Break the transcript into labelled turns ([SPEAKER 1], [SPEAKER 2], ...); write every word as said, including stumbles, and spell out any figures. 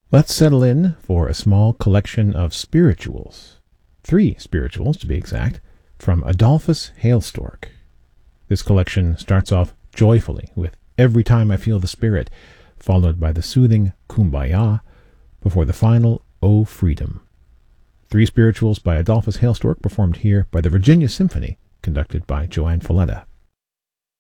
[SPEAKER 1] Let's settle in for a small collection of spirituals, three spirituals to be exact, from Adolphus Hailstork. This collection starts off joyfully with Every Time I Feel the Spirit, followed by the soothing Kumbaya, before the final O Freedom. Three spirituals by Adolphus Hailstork, performed here by the Virginia Symphony, conducted by Joanne Falletta.